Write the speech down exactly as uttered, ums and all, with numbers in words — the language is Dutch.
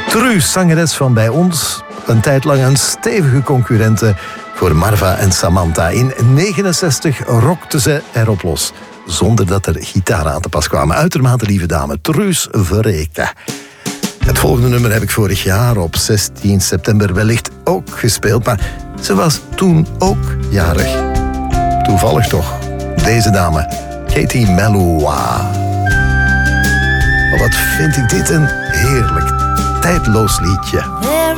Truus, zangeres van Bij Ons. Een tijd lang een stevige concurrente voor Marva en Samantha. In negenenzestig rockte ze erop los, zonder dat er gitaren aan te pas kwamen. Uitermate lieve dame, Truus Verreken. Het volgende nummer heb ik vorig jaar op zestien september wellicht ook gespeeld, maar ze was toen ook jarig. Toevallig toch, deze dame, Katie Melua. Maar wat vind ik dit een heerlijk, tijdloos liedje. There